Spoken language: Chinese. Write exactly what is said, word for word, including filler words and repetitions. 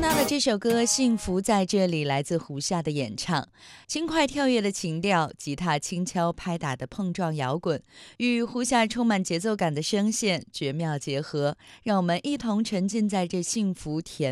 到的这首歌《幸福在这里》来自胡夏的演唱，轻快跳跃的情调，吉他轻敲拍打的碰撞摇滚，与胡夏充满节奏感的声线绝妙结合，让我们一同沉浸在这幸福甜